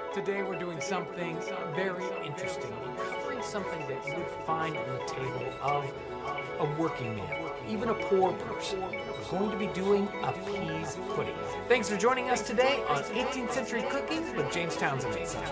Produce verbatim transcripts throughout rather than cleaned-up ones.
Today we're doing something very interesting. We're covering something that you would find on the table of a working man, even a poor person. We're going to be doing a peas pudding. Thanks for joining us today on eighteenth Century Cooking with James Townsend and Son.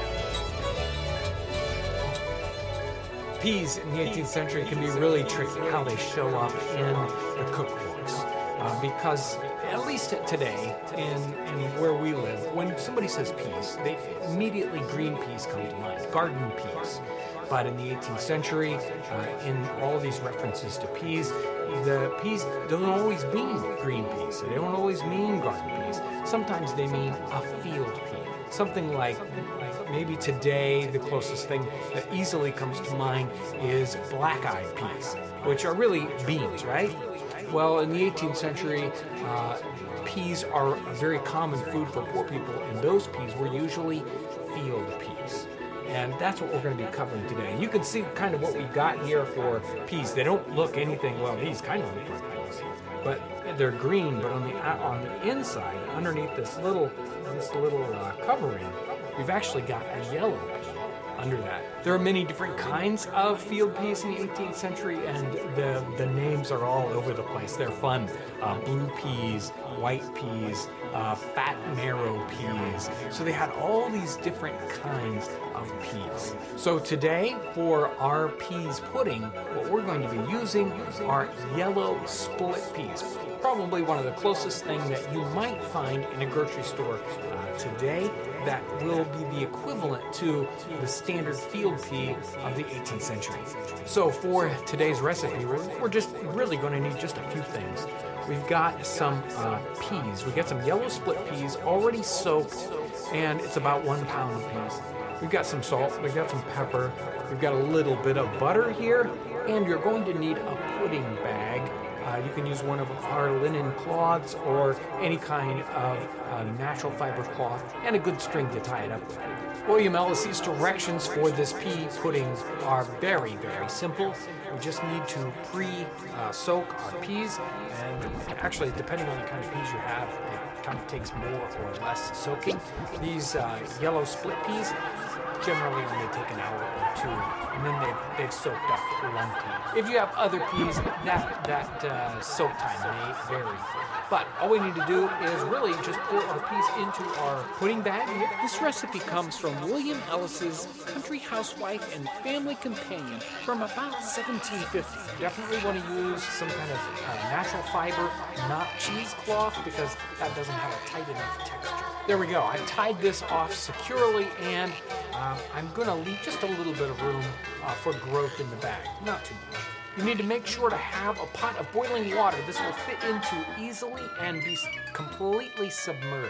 Peas in the eighteenth century can be really tricky how they show up in the cookbooks. Uh, because at least today, in, in where we live, when somebody says peas, they immediately green peas come to mind, garden peas. But in the eighteenth century, uh, in all these references to peas, the peas don't always mean green peas. They don't always mean garden peas. Sometimes they mean a field pea. Something like, maybe today, the closest thing that easily comes to mind is black-eyed peas, which are really beans, right? Well, in the eighteenth century, uh, peas are a very common food for poor people, and those peas were usually field peas. And that's what we're going to be covering today. You can see kind of what we've got here for peas. They don't look anything, well, these kind of look like peas, but they're green, but on the on the inside, underneath this little, this little uh, covering, we've actually got a yellow pea under that. There are many different kinds of field peas in the eighteenth century, and the, the names are all over the place. They're fun. Uh, blue peas, white peas, uh, fat marrow peas. So they had all these different kinds of peas. So today, for our peas pudding, what we're going to be using are yellow split peas. Probably one of the closest things that you might find in a grocery store uh, today that will be the equivalent to the standard field pea of the eighteenth century. So for today's recipe, we're, we're just really going to need just a few things. We've got some uh, peas. We've got some yellow split peas already soaked, and it's about one pound of peas. We've got some salt, we've got some pepper, we've got a little bit of butter here, and you're going to need a pudding bag. Uh, you can use one of our linen cloths or any kind of uh, natural fiber cloth and a good string to tie it up with. William Ellis's directions for this pea pudding are very, very simple. We just need to pre-soak uh, our peas, and actually, depending on the kind of peas you have, it kind of takes more or less soaking. These uh, yellow split peas generally only take an hour or two, and then they've, they've soaked up plenty. If you have other peas, that, that uh, soak time may vary. But all we need to do is really just pour our peas into our pudding bag. This recipe comes from William Ellis's Country Housewife and Family Companion from about seventeen fifty. Definitely want to use some kind of uh, natural fiber, not cheesecloth, because that doesn't have a tight enough texture. There we go. I tied this off securely, and um, I'm going to leave just a little bit of room uh, for growth in the bag, not too much. You need to make sure to have a pot of boiling water. This will fit into easily and be completely submerged.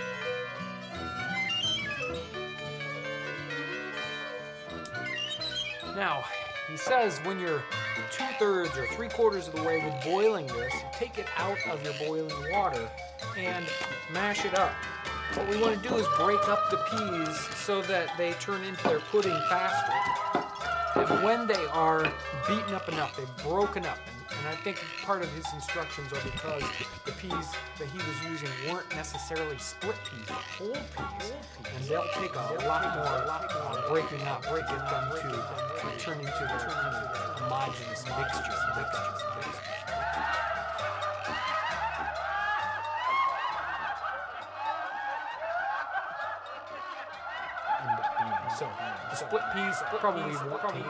Now, he says when you're two-thirds or three-quarters of the way with boiling this, take it out of your boiling water and mash it up. What we want to do is break up the peas so that they turn into their pudding faster. And when they are beaten up enough, they've broken up. And, and I think part of his instructions are because the peas that he was using weren't necessarily split peas, but whole peas. And they'll take a lot more uh, breaking up to get them to, to turn into their kind of homogeneous mixture. mixture. So the split peas probably won't take